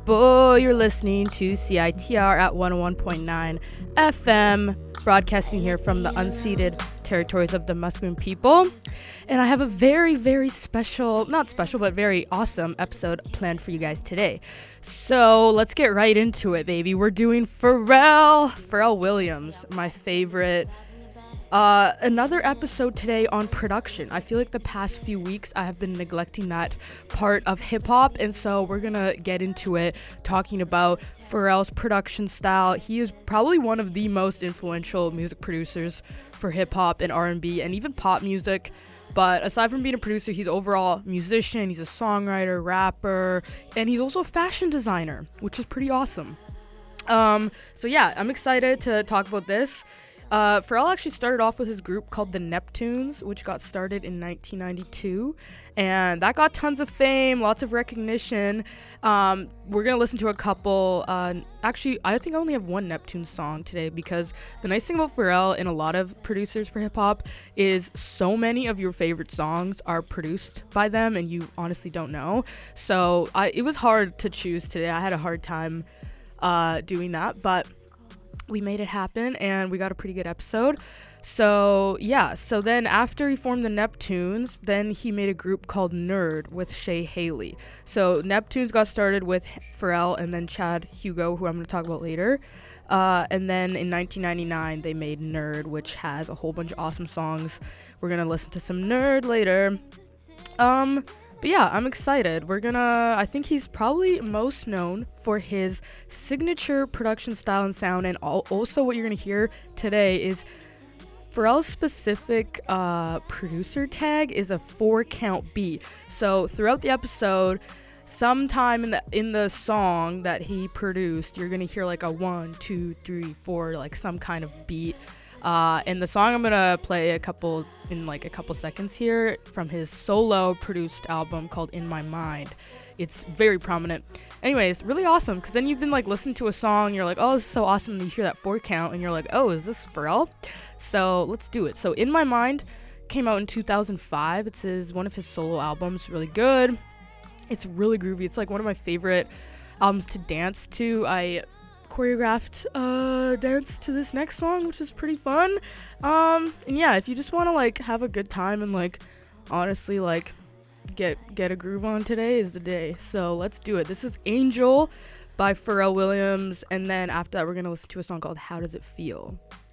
boy. You're listening to CITR at 101.9 FM, broadcasting here from the unceded territories of the Musqueam people. And I have a very, very special, not special, but very awesome episode planned for you guys today. So let's get right into it, baby. We're doing Pharrell Williams, my favorite. Another episode today on production. I feel like the past few weeks I have been neglecting that part of hip-hop, and so we're gonna get into it, talking about Pharrell's production style. He is probably one of the most influential music producers for hip-hop and R&B and even pop music. But aside from being a producer, he's overall musician, he's a songwriter, rapper, and he's also a fashion designer, which is pretty awesome. So yeah, I'm excited to talk about this. Pharrell actually started off with his group called the Neptunes, which got started in 1992, and that got tons of fame, lots of recognition. We're gonna listen to a couple. Actually, I think I only have one Neptune song today, because the nice thing about Pharrell and a lot of producers for hip-hop is so many of your favorite songs are produced by them, and you honestly don't know. So it was hard to choose today. I had a hard time doing that, but we made it happen, and we got a pretty good episode. So yeah, so then after he formed the Neptunes, then he made a group called Nerd with Shay Haley. So Neptunes got started with Pharrell and then Chad Hugo, who I'm going to talk about later. And then in 1999, they made Nerd, which has a whole bunch of awesome songs. We're going to listen to some Nerd later. But yeah, I'm excited. I think he's probably most known for his signature production style and sound, and also what you're gonna hear today is Pharrell's specific producer tag is a 4-count beat. So throughout the episode, sometime in the song that he produced, you're gonna hear like a 1, 2, 3, 4, like some kind of beat. And the song I'm gonna play a couple seconds here from his solo produced album called In My Mind. It's very prominent. Anyways, really awesome, because then you've been like listening to a song and you're like, oh, this is so awesome, and you hear that 4 count and you're like, oh, is this Pharrell? So let's do it. So In My Mind came out in 2005. It's one of his solo albums. Really good. It's really groovy. It's like one of my favorite albums to dance to. I choreographed dance to this next song, which is pretty fun. And yeah, if you just want to like have a good time and like honestly like get a groove on, today is the day. So let's do it. This is Angel by Pharrell Williams, and then after that we're gonna listen to a song called How Does It Feel.